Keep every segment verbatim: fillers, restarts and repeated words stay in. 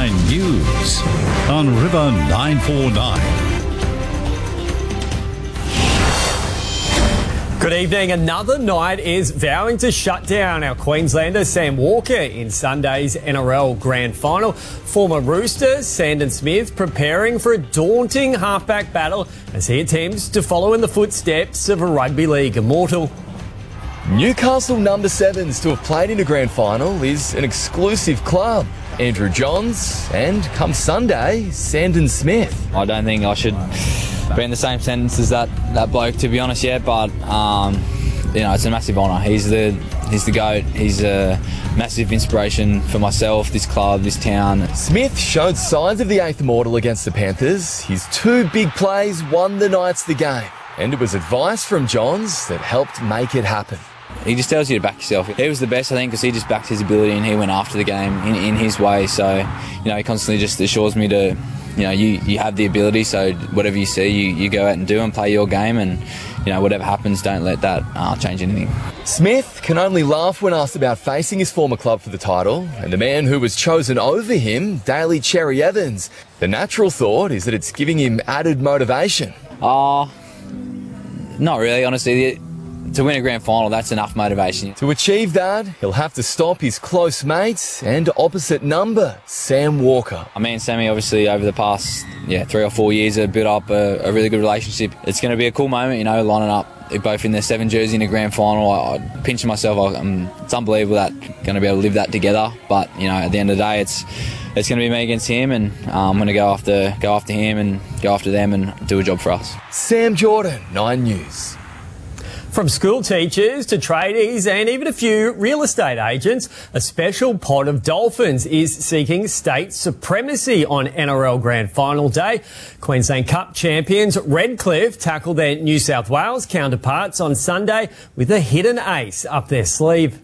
Nine News on River nine four nine. Good evening. Another night is vowing to shut down our Queenslander Sam Walker in Sunday's N R L Grand Final. Former Rooster Sandon Smith preparing for a daunting halfback battle as he attempts to follow in the footsteps of a rugby league immortal. Newcastle number sevens to have played in a grand final is an exclusive club. Andrew Johns and, come Sunday, Sandon Smith. I don't think I should be in the same sentence as that, that bloke, to be honest, yet, but um, you know, it's a massive honour. He's the he's the GOAT. He's a massive inspiration for myself, this club, this town. Smith showed signs of the eighth immortal against the Panthers. His two big plays won the Knights the game, and it was advice from Johns that helped make it happen. He just tells you to back yourself. He was the best, I think, because he just backed his ability and he went after the game in, in his way. So, you know, he constantly just assures me to, you know, you, you have the ability, so whatever you see, you, you go out and do and play your game, and, you know, whatever happens, don't let that uh, change anything. Smith can only laugh when asked about facing his former club for the title, and the man who was chosen over him, Daly Cherry Evans. The natural thought is that it's giving him added motivation. Uh, not really, honestly. To win a grand final, that's enough motivation. To achieve that, he'll have to stop his close mates and opposite number, Sam Walker. I mean, Sammy, obviously, over the past yeah three or four years, have built up a, a really good relationship. It's going to be a cool moment, you know, lining up both in their seven jersey in a grand final. I, I pinch myself. I, um, it's unbelievable that going to be able to live that together. But you know, at the end of the day, it's it's going to be me against him, and uh, I'm going to go after go after him and go after them and do a job for us. Sam Jordan, Nine News. From school teachers to tradies and even a few real estate agents, a special pod of Dolphins is seeking state supremacy on N R L Grand Final Day. Queensland Cup champions Redcliffe tackled their New South Wales counterparts on Sunday with a hidden ace up their sleeve.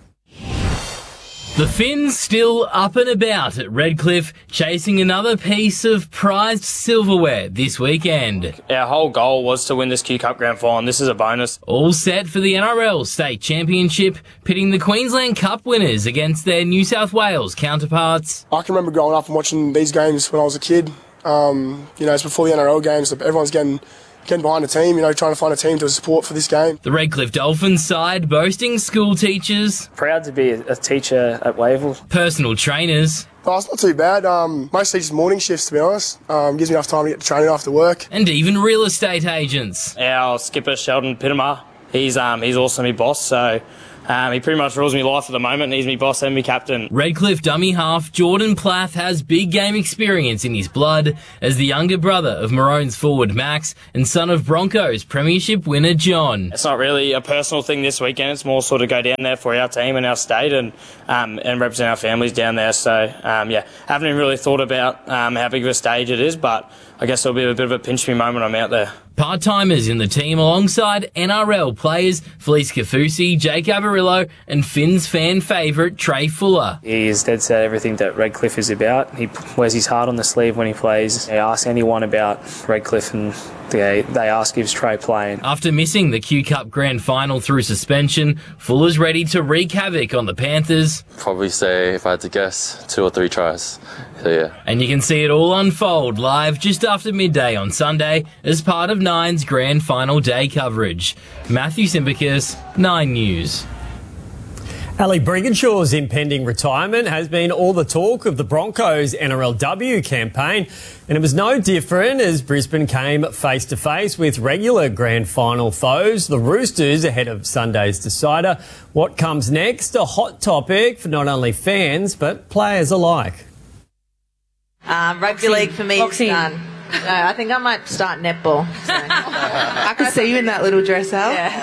The Finns still up and about at Redcliffe, chasing another piece of prized silverware this weekend. Our whole goal was to win this Q Cup Grand Final, and this is a bonus. All set for the N R L State Championship, pitting the Queensland Cup winners against their New South Wales counterparts. I can remember growing up and watching these games when I was a kid. Um, you know, it's before the N R L games, so everyone's getting... getting behind a team, you know, trying to find a team to support for this game. The Redcliffe Dolphins side boasting school teachers. Proud to be a teacher at Wavell. Personal trainers. Oh, it's not too bad. Um, most teachers morning shifts, to be honest. Um, gives me enough time to get to training after work. And even real estate agents. Our skipper, Sheldon Pittimer, he's, um, he's also my boss, so... Um, he pretty much rules my life at the moment, and he's my boss and my captain. Redcliffe dummy half Jordan Plath has big game experience in his blood as the younger brother of Maroons forward Max and son of Broncos premiership winner John. It's not really a personal thing this weekend. It's more sort of go down there for our team and our state and um, and represent our families down there. So, um, yeah, haven't even really thought about um, how big of a stage it is, but I guess it'll be a bit of a pinch me moment I'm out there. Part-timers in the team alongside N R L players Felice Kafusi, Jake Avarillo and Finn's fan favourite Trey Fuller. He is dead set everything that Redcliffe is about. He wears his heart on the sleeve when he plays. He asks anyone about Redcliffe and they, they ask if Trey playing. After missing the Q Cup Grand Final through suspension, Fuller's ready to wreak havoc on the Panthers. Probably say, if I had to guess, two or three tries. So yeah. And you can see it all unfold live just after midday on Sunday as part of Nine's Grand Final Day coverage. Matthew Simbacus, Nine News. Ali Briganshaw's impending retirement has been all the talk of the Broncos' N R L W campaign, and it was no different as Brisbane came face-to-face with regular grand final foes, the Roosters, ahead of Sunday's decider. What comes next? A hot topic for not only fans but players alike. Um, rugby league for me is done. No, I think I might start netball. So. I could see you in that little dress, Al. Yeah,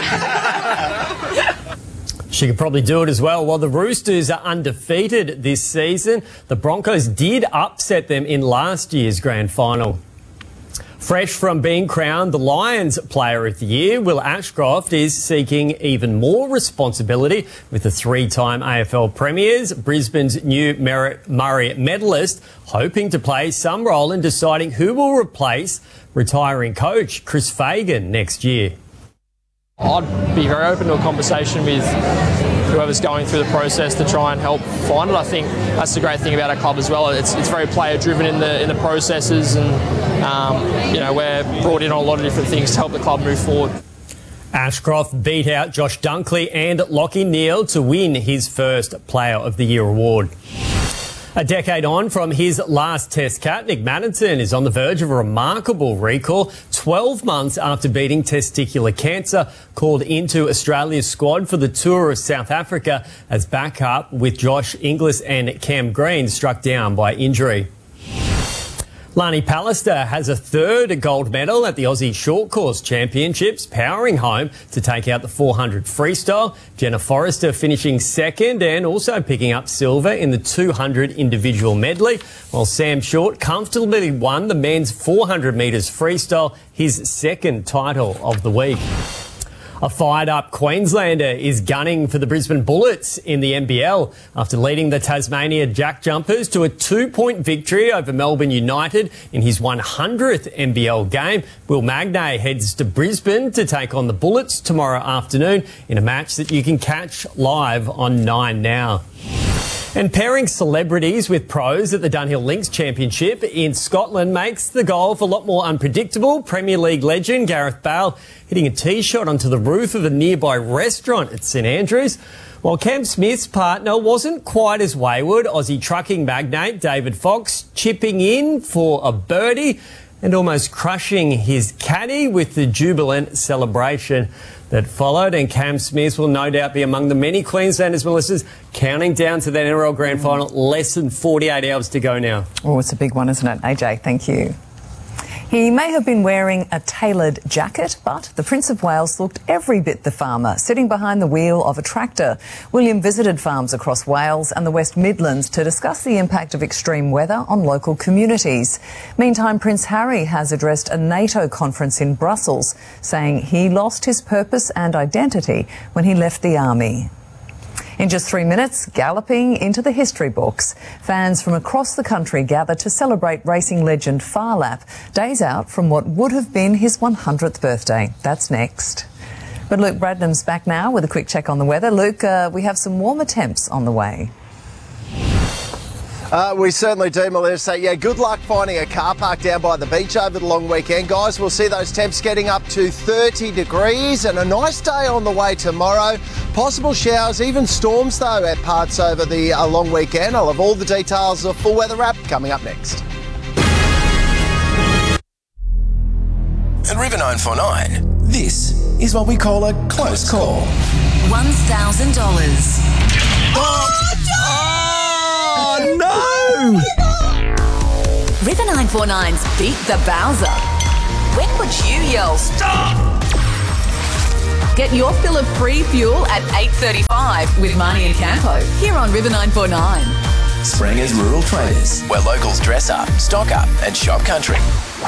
I know. She could probably do it as well. While the Roosters are undefeated this season, the Broncos did upset them in last year's grand final. Fresh from being crowned the Lions Player of the Year, Will Ashcroft is seeking even more responsibility with the three-time A F L Premiers, Brisbane's new Murray medalist, hoping to play some role in deciding who will replace retiring coach Chris Fagan next year. I'd be very open to a conversation with whoever's going through the process to try and help find it. I think that's the great thing about our club as well. It's it's very player driven in the in the processes, and um, you know, we're brought in on a lot of different things to help the club move forward. Ashcroft beat out Josh Dunkley and Lachie Neale to win his first Player of the Year award. A decade on from his last Test cap, Nick Maddinson is on the verge of a remarkable recall. twelve months after beating testicular cancer, called into Australia's squad for the tour of South Africa as backup, with Josh Inglis and Cam Green struck down by injury. Lani Pallister has a third gold medal at the Aussie Short Course Championships, powering home to take out the four hundred freestyle. Jenna Forrester finishing second and also picking up silver in the two hundred individual medley, while Sam Short comfortably won the men's four hundred metres freestyle, his second title of the week. A fired-up Queenslander is gunning for the Brisbane Bullets in the N B L after leading the Tasmania Jack Jumpers to a two-point victory over Melbourne United in his one hundredth N B L game. Will Magnay heads to Brisbane to take on the Bullets tomorrow afternoon in a match that you can catch live on Nine Now. And pairing celebrities with pros at the Dunhill Links Championship in Scotland makes the golf a lot more unpredictable. Premier League legend Gareth Bale hitting a tee shot onto the roof of a nearby restaurant at St Andrews, while Cam Smith's partner wasn't quite as wayward. Aussie trucking magnate David Fox chipping in for a birdie and almost crushing his caddy with the jubilant celebration that followed. And Cam Smith will no doubt be among the many Queenslanders, Melissa's, counting down to that N R L Grand Final. Less than forty-eight hours to go now. Oh, it's a big one, isn't it? A J, thank you. He may have been wearing a tailored jacket, but the Prince of Wales looked every bit the farmer, sitting behind the wheel of a tractor. William visited farms across Wales and the West Midlands to discuss the impact of extreme weather on local communities. Meantime, Prince Harry has addressed a NATO conference in Brussels, saying he lost his purpose and identity when he left the army. In just three minutes, galloping into the history books, fans from across the country gather to celebrate racing legend Phar Lap, days out from what would have been his one hundredth birthday. That's next. But Luke Bradnam's back now with a quick check on the weather. Luke, uh, we have some warmer temps on the way. Uh, we certainly do, Melissa. Yeah, good luck finding a car park down by the beach over the long weekend, guys. We'll see those temps getting up to thirty degrees and a nice day on the way tomorrow. Possible showers, even storms, though, at parts over the uh, long weekend. I'll have all the details of Full Weather Wrap coming up next. At River nine four nine, this is what we call a close call. one thousand dollars. Oh, no! River nine four nine's Beat the Bowser. When would you yell, stop? Get your fill of free fuel at eight thirty-five with Marnie and Campo here on River nine four nine. Springer's Rural Traders, where locals dress up, stock up and shop country.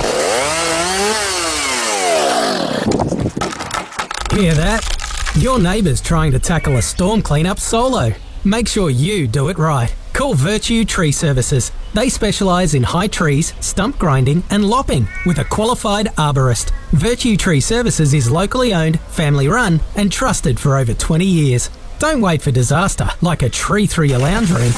Hear that? Your neighbour's trying to tackle a storm cleanup solo. Make sure you do it right. Call Virtue Tree Services. They specialise in high trees, stump grinding and lopping with a qualified arborist. Virtue Tree Services is locally owned, family run and trusted for over twenty years. Don't wait for disaster like a tree through your lounge room.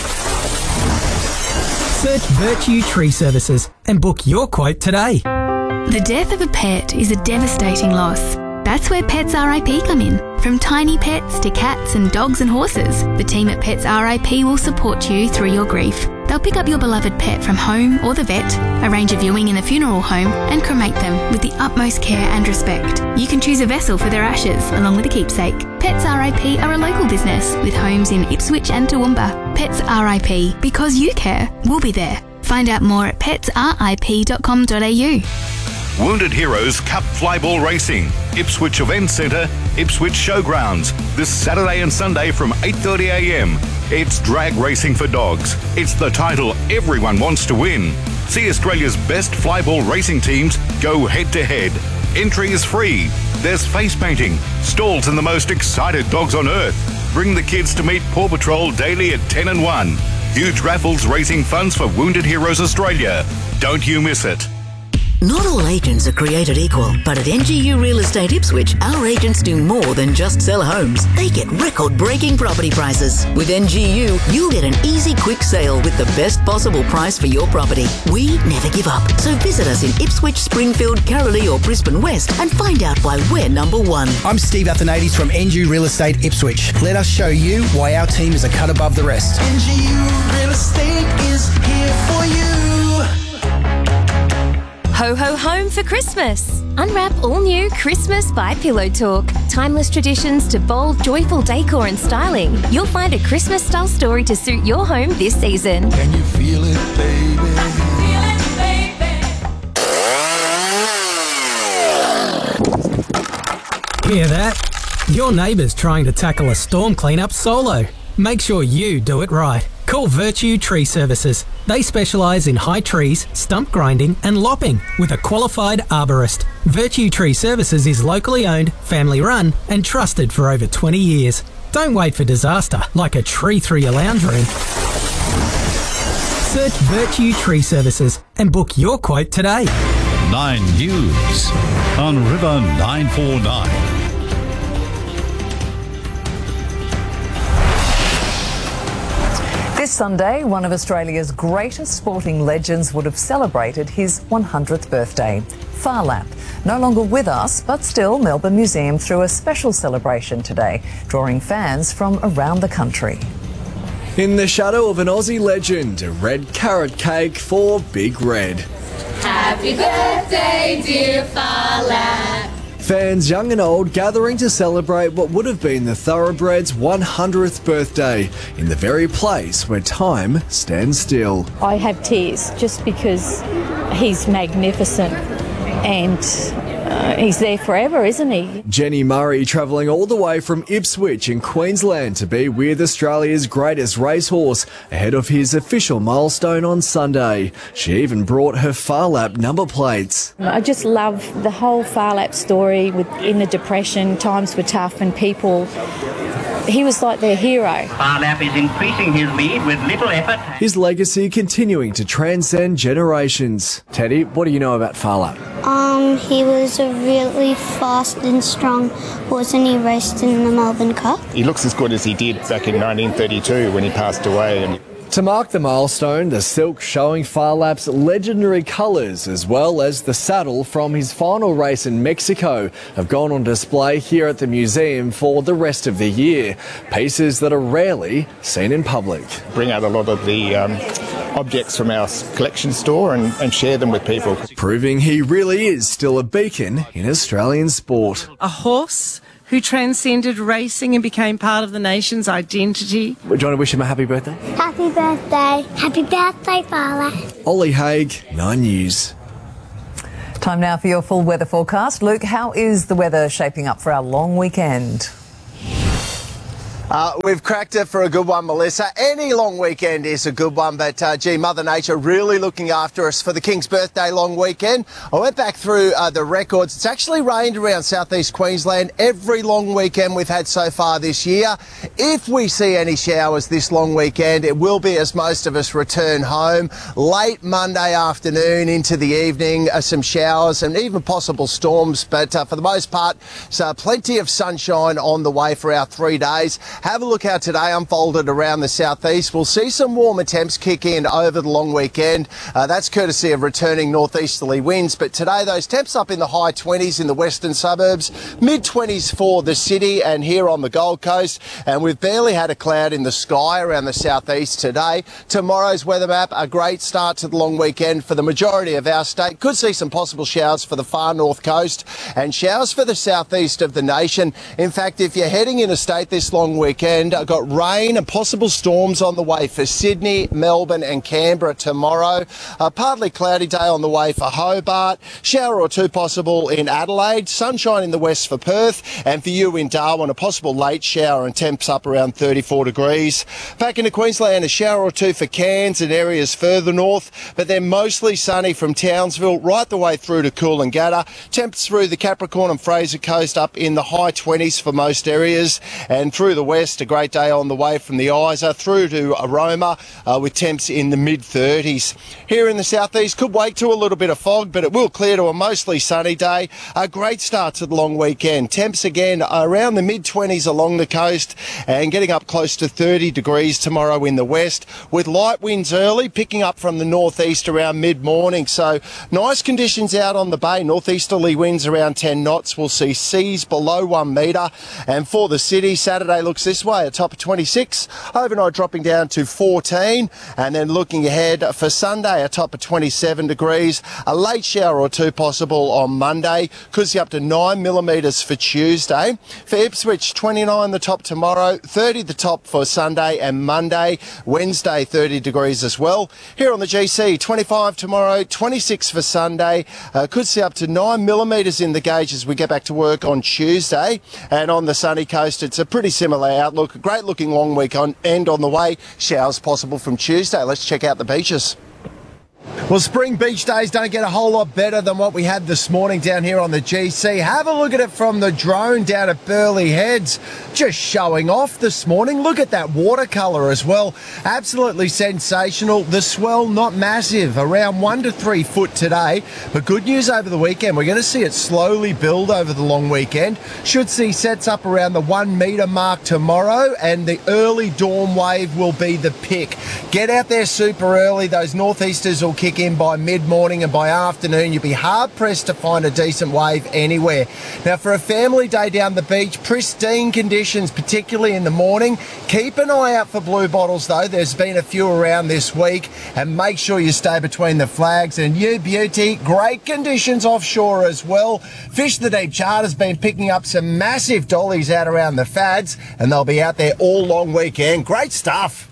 Search Virtue Tree Services and book your quote today. The death of a pet is a devastating loss. That's where Pets R I P come in. From tiny pets to cats and dogs and horses, the team at Pets R I P will support you through your grief. They'll pick up your beloved pet from home or the vet, arrange a viewing in a funeral home, and cremate them with the utmost care and respect. You can choose a vessel for their ashes, along with a keepsake. Pets R I P are a local business with homes in Ipswich and Toowoomba. Pets R I P, because you care, we'll be there. Find out more at pets r i p dot com dot a u. Wounded Heroes Cup Flyball Racing, Ipswich Event Centre, Ipswich Showgrounds, this Saturday and Sunday from eight thirty a m. It's drag racing for dogs. It's the title everyone wants to win. See Australia's best flyball racing teams go head-to-head. Entry is free. There's face painting, stalls and the most excited dogs on earth. Bring the kids to meet Paw Patrol daily at ten and one. Huge raffles raising funds for Wounded Heroes Australia. Don't you miss it. Not all agents are created equal, but at N G U Real Estate Ipswich, our agents do more than just sell homes. They get record-breaking property prices. With N G U, you'll get an easy, quick sale with the best possible price for your property. We never give up. So visit us in Ipswich, Springfield, Caroli or Brisbane West and find out why we're number one. I'm Steve Athanades from N G U Real Estate Ipswich. Let us show you why our team is a cut above the rest. N G U Real Estate is here for you. Ho ho home for Christmas. Unwrap all new Christmas by Pillow Talk. Timeless traditions to bold, joyful decor and styling. You'll find a Christmas style story to suit your home this season. Can you feel it, baby? Hear that? Your neighbour's trying to tackle a storm cleanup solo. Make sure you do it right. Call Virtue Tree Services. They specialise in high trees, stump grinding and lopping with a qualified arborist. Virtue Tree Services is locally owned, family run and trusted for over twenty years. Don't wait for disaster like a tree through your lounge room. Search Virtue Tree Services and book your quote today. Nine News on River nine four nine. This Sunday, one of Australia's greatest sporting legends would have celebrated his one hundredth birthday. Phar Lap, no longer with us, but still Melbourne Museum threw a special celebration today, drawing fans from around the country. In the shadow of an Aussie legend, a red carrot cake for Big Red. Happy birthday, dear Phar Lap. Fans young and old gathering to celebrate what would have been the Thoroughbred's one hundredth birthday in the very place where time stands still. I have tears just because he's magnificent and uh, he's there forever, isn't he? Jenny Murray travelling all the way from Ipswich in Queensland to be with Australia's greatest racehorse ahead of his official milestone on Sunday. She even brought her Phar Lap number plates. I just love the whole Phar Lap story. With in the Depression, times were tough and people, he was like their hero. Phar Lap is increasing his lead with little effort. His legacy continuing to transcend generations. Teddy, what do you know about Phar Lap? Um, he was a really fast and strong horse and he raced in the Melbourne Cup. He looks as good as he did back in nineteen thirty-two when he passed away. And to mark the milestone, the silk showing Phar Lap's legendary colours as well as the saddle from his final race in Mexico have gone on display here at the museum for the rest of the year. Pieces that are rarely seen in public. Bring out a lot of the um, objects from our collection store and, and share them with people. Proving he really is still a beacon in Australian sport. A horse who transcended racing and became part of the nation's identity. Do you want to wish him a happy birthday? Happy birthday. Happy birthday, Phar Lap. Ollie Haig, Nine News. Time now for your full weather forecast. Luke, how is the weather shaping up for our long weekend? Uh, we've cracked it for a good one, Melissa. Any long weekend is a good one, but uh, gee, Mother Nature really looking after us for the King's birthday long weekend. I went back through uh, the records. It's actually rained around southeast Queensland every long weekend we've had so far this year. If we see any showers this long weekend, it will be as most of us return home. Late Monday afternoon into the evening, uh, some showers and even possible storms, but uh, for the most part, so plenty of sunshine on the way for our three days. Have a look how today unfolded around the southeast. We'll see some warmer temps kick in over the long weekend. Uh, that's courtesy of returning northeasterly winds. But today, those temps up in the high twenties in the western suburbs, mid twenties for the city and here on the Gold Coast. And we've barely had a cloud in the sky around the southeast today. Tomorrow's weather map, a great start to the long weekend for the majority of our state. Could see some possible showers for the far north coast and showers for the southeast of the nation. In fact, if you're heading interstate this long weekend, Weekend. I've got rain and possible storms on the way for Sydney, Melbourne and Canberra tomorrow. A partly cloudy day on the way for Hobart. Shower or two possible in Adelaide. Sunshine in the west for Perth. And for you in Darwin, a possible late shower and temps up around thirty-four degrees. Back into Queensland, a shower or two for Cairns and areas further north. But they're mostly sunny from Townsville right the way through to Coolangatta. Temps through the Capricorn and Fraser Coast up in the high twenties for most areas. And through the west. A great day on the way from the Isa through to Aroma uh, with temps in the mid-thirties. Here in the southeast, could wake to a little bit of fog, but it will clear to a mostly sunny day. A great start to the long weekend. Temps again around the mid-twenties along the coast and getting up close to thirty degrees tomorrow in the west, with light winds early, picking up from the northeast around mid-morning. So nice conditions out on the bay. Northeasterly winds around ten knots. We'll see seas below one metre. And for the city, Saturday looks this way, a top of twenty-six, overnight dropping down to fourteen. And then looking ahead for Sunday, a top of twenty-seven degrees. A late shower or two possible on Monday. Could see up to nine millimetres for Tuesday. For Ipswich, twenty-nine the top tomorrow, thirty the top for Sunday and Monday. Wednesday, thirty degrees as well. Here on the G C, twenty-five tomorrow, twenty-six for Sunday. Uh, could see up to nine millimetres in the gauge as we get back to work on Tuesday. And on the sunny coast, it's a pretty similar outlook. A great looking long weekend on the way. Showers possible from Tuesday. Let's check out the beaches. Well, spring beach days don't get a whole lot better than what we had this morning down here on the G C. Have a look at it from the drone down at Burleigh Heads. Just showing off this morning. Look at that watercolour as well. Absolutely sensational. The swell not massive, around one to three foot today. But good news over the weekend. We're going to see it slowly build over the long weekend. Should see sets up around the one metre mark tomorrow, and the early dawn wave will be the pick. Get out there super early. Those northeasters will kick in by mid-morning, and by afternoon you'll be hard-pressed to find a decent wave anywhere. Now, for a family day down the beach, pristine conditions, particularly in the morning. Keep an eye out for blue bottles, though. There's been a few around this week, and make sure you stay between the flags. And you beauty, great conditions offshore as well. Fish the Deep Charter's been picking up some massive dollies out around the Fads, and they'll be out there all long weekend. Great stuff.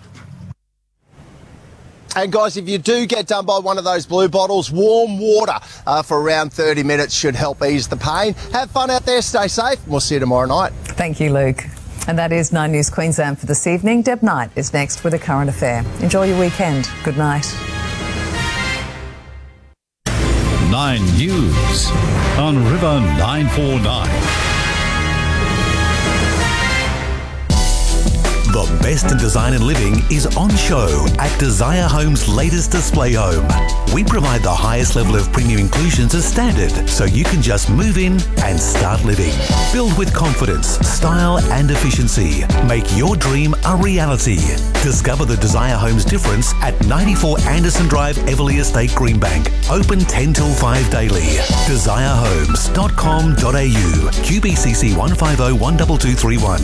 And guys, if you do get done by one of those blue bottles, warm water uh, for around thirty minutes should help ease the pain. Have fun out there, stay safe, and we'll see you tomorrow night. Thank you, Luke. And that is Nine News Queensland for this evening. Deb Knight is next with a current affair. Enjoy your weekend. Good night. Nine News on River nine four nine. The best in design and living is on show at Desire Home's latest display home. We provide the highest level of premium inclusions as standard, so you can just move in and start living. Build with confidence, style and efficiency. Make your dream a reality. Discover the Desire Home's difference at ninety-four Anderson Drive, Everleigh Estate, Greenbank. Open ten till five daily. desire homes dot com dot a u. Q B C C one five zero one two two three one.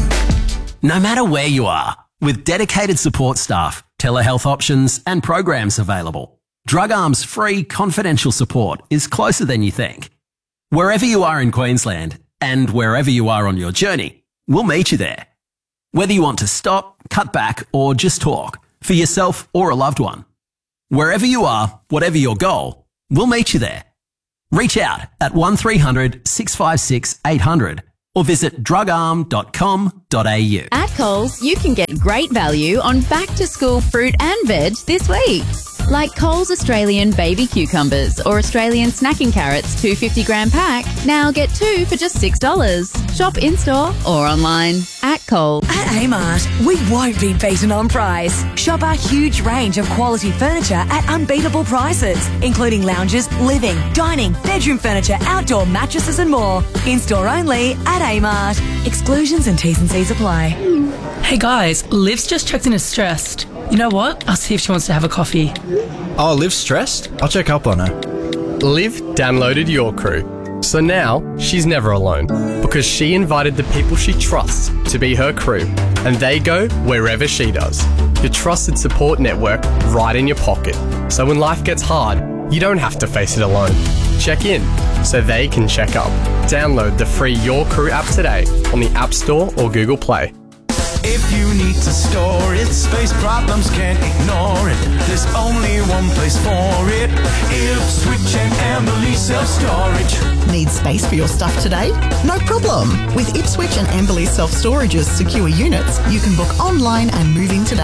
No matter where you are, with dedicated support staff, telehealth options and programs available, Drug Arm's free confidential support is closer than you think. Wherever you are in Queensland and wherever you are on your journey, we'll meet you there. Whether you want to stop, cut back or just talk for yourself or a loved one. Wherever you are, whatever your goal, we'll meet you there. Reach out at one three hundred six five six eight hundred or visit drug arm dot com dot a u. At Coles, you can get great value on back-to-school fruit and veg this week. Like Coles Australian baby cucumbers or Australian snacking carrots, two fifty gram pack. Now get two for just six dollars. Shop in-store or online at Coles. At Amart, we won't be beaten on price. Shop our huge range of quality furniture at unbeatable prices, including lounges, living, dining, bedroom furniture, outdoor mattresses and more. In-store only at Amart. Exclusions and T's and C's apply. Hey guys, Liv's just checked in as stressed. You know what? I'll see if she wants to have a coffee. Oh, Liv's stressed? I'll check up on her. Liv downloaded Your Crew. So now she's never alone because she invited the people she trusts to be her crew, and they go wherever she does. Your trusted support network right in your pocket. So when life gets hard, you don't have to face it alone. Check in so they can check up. Download the free Your Crew app today on the App Store or Google Play. If you need to store it, space problems can't ignore it. There's only one place for it. Ipswich and Amberley Self-Storage. Need space for your stuff today? No problem. With Ipswich and Amberley Self-Storage's secure units, you can book online and move in today.